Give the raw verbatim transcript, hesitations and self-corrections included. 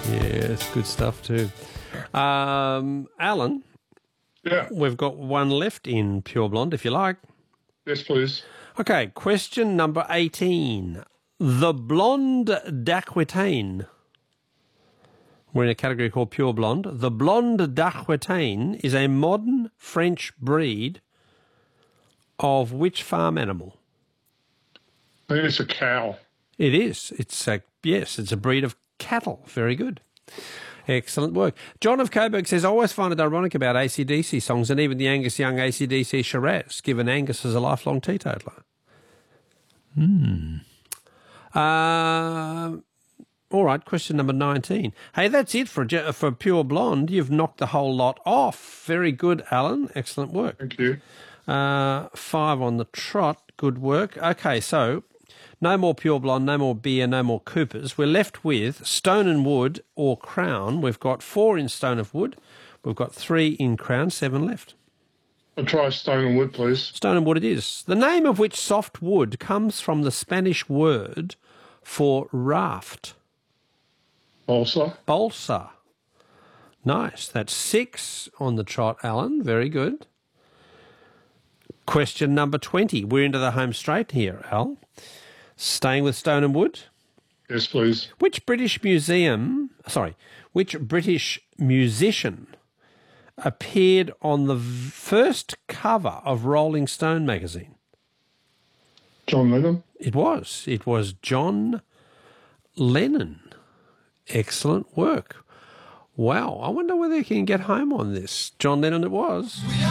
Yes, good stuff too. Um, Alan, Yeah. we've got one left in Pure Blonde, if you like. Yes, please. Okay, question number eighteen. The blonde d'Aquitaine. We're in a category called Pure Blonde. The blonde d'Aquitaine is a modern French breed of which farm animal? I think it's a cow. It is. It's a, yes, it's a breed of cattle. Very good. Excellent work. John of Coburg says, I always find it ironic about A C D C songs and even the Angus Young A C D C Shiraz, given Angus is a lifelong teetotaler. Hmm. Uh, all right, question number nineteen. Hey, that's it for for Pure Blonde. You've knocked the whole lot off. Very good, Alan. Excellent work. Thank you. Uh, five on the trot. Good work. Okay, so no more Pure Blonde, no more beer, no more Coopers. We're left with Stone and Wood or Crown. We've got four in Stone of Wood. We've got three in Crown, seven left. I'll try Stone and Wood, please. Stone and Wood it is. The name of which soft wood comes from the Spanish word for raft? Balsa. Balsa. Nice. That's six on the trot, Alan. Very good. Question number twenty. We're into the home straight here, Al. Staying with Stone and Wood. Yes, please. Which British museum, sorry, which British musician appeared on the first cover of Rolling Stone magazine? John Lennon. It was. It was John Lennon. Excellent work. Wow. I wonder whether you can get home on this. John Lennon it was.